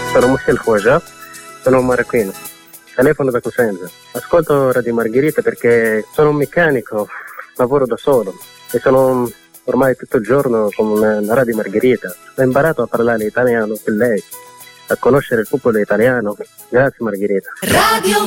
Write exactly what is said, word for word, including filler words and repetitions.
sono Michel Foggia, sono un marocchino, telefono da Cosenza. Ascolto Radio Margherita perché sono un meccanico, lavoro da solo e sono ormai tutto il giorno con la Radio Margherita. Ho imparato a parlare italiano con lei, a conoscere il popolo italiano. Grazie Margherita. Radio